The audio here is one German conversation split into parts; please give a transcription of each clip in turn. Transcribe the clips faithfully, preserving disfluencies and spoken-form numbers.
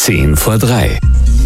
zehn vor drei.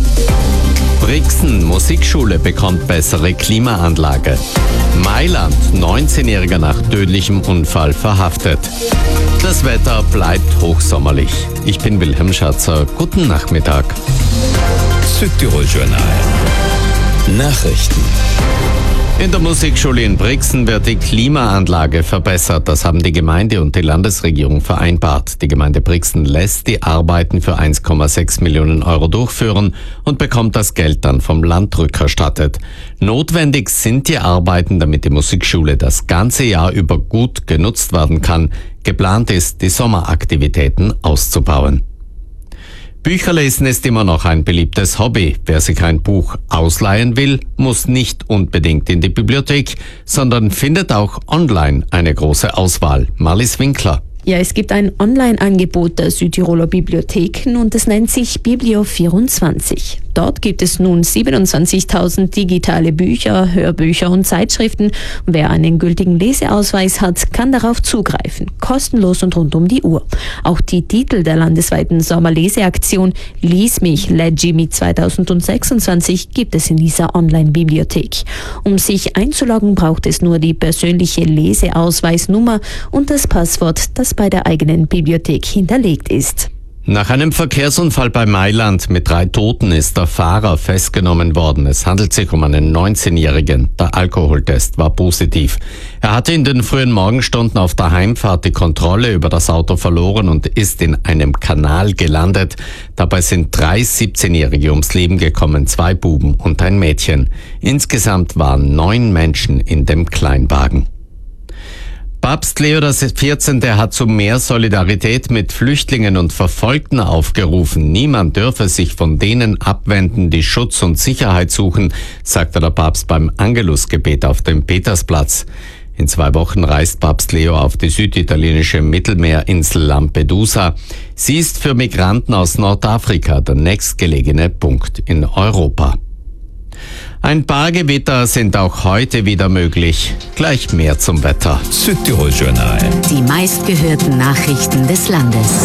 Brixen Musikschule bekommt bessere Klimaanlage. Mailand, neunzehnjähriger nach tödlichem Unfall verhaftet. Das Wetter bleibt hochsommerlich. Ich bin Wilhelm Schatzer. Guten Nachmittag. Südtirol Journal. Nachrichten. In der Musikschule in Brixen wird die Klimaanlage verbessert. Das haben die Gemeinde und die Landesregierung vereinbart. Die Gemeinde Brixen lässt die Arbeiten für eins Komma sechs Millionen Euro durchführen und bekommt das Geld dann vom Land rückerstattet. Notwendig sind die Arbeiten, damit die Musikschule das ganze Jahr über gut genutzt werden kann. Geplant ist, die Sommeraktivitäten auszubauen. Bücherlesen ist immer noch ein beliebtes Hobby. Wer sich ein Buch ausleihen will, muss nicht unbedingt in die Bibliothek, sondern findet auch online eine große Auswahl. Marlies Winkler. Ja, es gibt ein Online-Angebot der Südtiroler Bibliotheken und es nennt sich Biblio vierundzwanzig. Dort gibt es nun siebenundzwanzigtausend digitale Bücher, Hörbücher und Zeitschriften. Wer einen gültigen Leseausweis hat, kann darauf zugreifen. Kostenlos und rund um die Uhr. Auch die Titel der landesweiten Sommerleseaktion Lies mich, Let Jimmy zweitausendsechsundzwanzig gibt es in dieser Online-Bibliothek. Um sich einzuloggen, braucht es nur die persönliche Leseausweisnummer und das Passwort, das bei der eigenen Bibliothek hinterlegt ist. Nach einem Verkehrsunfall bei Mailand mit drei Toten ist der Fahrer festgenommen worden. Es handelt sich um einen neunzehnjährigen. Der Alkoholtest war positiv. Er hatte in den frühen Morgenstunden auf der Heimfahrt die Kontrolle über das Auto verloren und ist in einem Kanal gelandet. Dabei sind drei siebzehnjährige ums Leben gekommen, zwei Buben und ein Mädchen. Insgesamt waren neun Menschen in dem Kleinwagen. Papst Leo der vierzehnte hat zu mehr Solidarität mit Flüchtlingen und Verfolgten aufgerufen. Niemand dürfe sich von denen abwenden, die Schutz und Sicherheit suchen, sagte der Papst beim Angelusgebet auf dem Petersplatz. In zwei Wochen reist Papst Leo auf die süditalienische Mittelmeerinsel Lampedusa. Sie ist für Migranten aus Nordafrika der nächstgelegene Punkt in Europa. Ein paar Gewitter sind auch heute wieder möglich. Gleich mehr zum Wetter. Südtirol Journal. Die meistgehörten Nachrichten des Landes.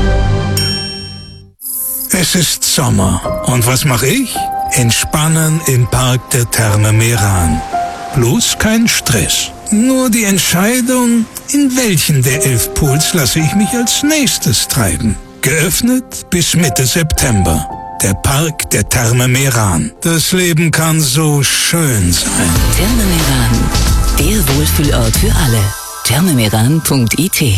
Es ist Sommer. Und was mache ich? Entspannen im Park der Therme Meran. Bloß kein Stress. Nur die Entscheidung, in welchen der elf Pools lasse ich mich als nächstes treiben. Geöffnet bis Mitte September. Der Park der Therme Meran. Das Leben kann so schön sein. Therme Meran, der Wohlfühlort für alle. therme meran punkt i t.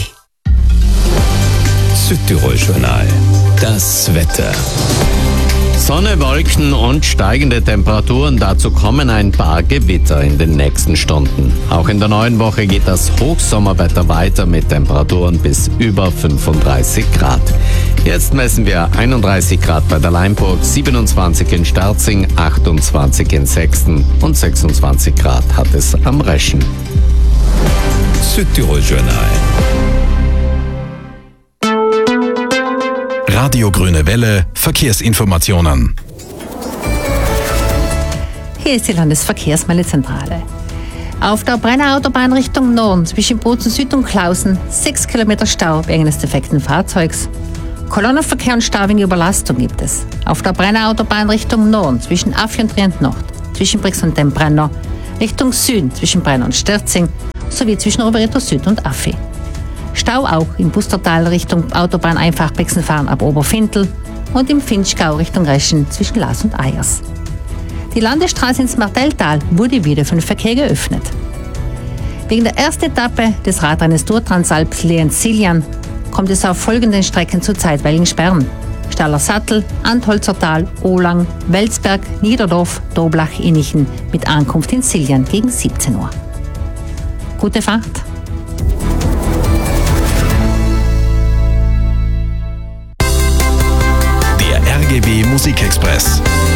Südtirol Journal. Das Wetter. Sonne, Wolken und steigende Temperaturen. Dazu kommen ein paar Gewitter in den nächsten Stunden. Auch in der neuen Woche geht das Hochsommerwetter weiter mit Temperaturen bis über fünfunddreißig Grad. Jetzt messen wir einunddreißig Grad bei der Leimburg, siebenundzwanzig in Sterzing, achtundzwanzig in Sexten und sechsundzwanzig Grad hat es am Reschen. Südtirol Journal. Radio Grüne Welle, Verkehrsinformationen. Hier ist die Landesverkehrsmeldezentrale. Auf der Brenner Autobahn Richtung Norden zwischen Bozen Süd und Klausen sechs Kilometer Stau wegen des defekten Fahrzeugs. Kolonnenverkehr und Stau wegen Überlastung gibt es. Auf der Brenner Autobahn Richtung Norden zwischen Affi und Trient Nord, zwischen Brix und dem Brenner, Richtung Süden zwischen Brenner und Sterzing sowie zwischen Oberreto Süd und Affi. Stau auch im Bustertal Richtung Autobahn einfach Bexenfahren ab Oberfintel und im Finchgau Richtung Reschen zwischen Laas und Eyers. Die Landesstraße ins Martelltal wurde wieder für den Verkehr geöffnet. Wegen der ersten Etappe des Radrennes Tour Transalp Lehen-Siljan kommt es auf folgenden Strecken zu zeitweiligen Sperren: Staller Sattel, Antholzertal, Ohlang, Welsberg, Niederdorf, Doblach, Innichen mit Ankunft in Siljan gegen siebzehn Uhr. Gute Fahrt! Der R G B Musikexpress.